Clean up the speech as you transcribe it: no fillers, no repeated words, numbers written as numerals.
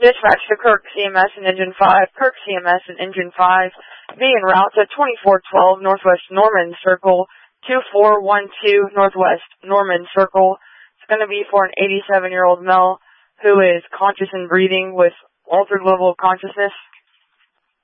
Dispatch to Kirk CMS and Engine 5, Kirk CMS and Engine 5, be en route to 2412 Northwest Norman Circle, 2412 Northwest Norman Circle. It's going to be for an 87-year-old male who is conscious and breathing with altered level of consciousness.